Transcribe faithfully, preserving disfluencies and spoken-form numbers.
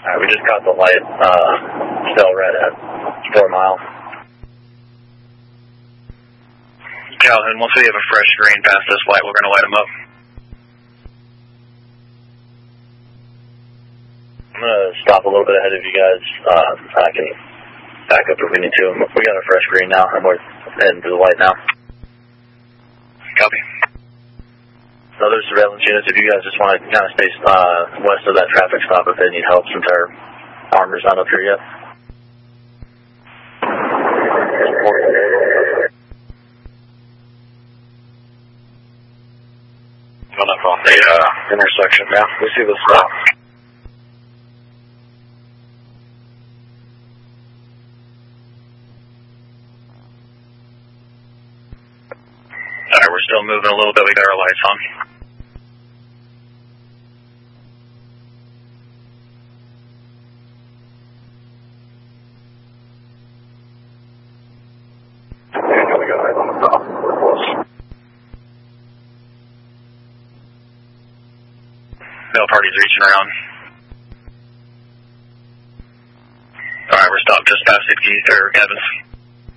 Alright, we just got the light, uh, still red at four mile. Calhoun, once we have a fresh green past this light, we're going to light them up. I'm going to stop a little bit ahead of you guys. Uh, I can back up if we need to. We got a fresh green now, and we're heading to the light now. Copy. Other surveillance units, if you guys just want to kind of stay uh, west of that traffic stop if they need help since our armor's not up here yet. Coming up on the uh, intersection now. We see the stop. Alright, we're still moving a little bit. We got our lights on. Yeah, we got eyes on the top. We're close. No parties reaching around. Alright, we're stopped just past sixty, or Evans.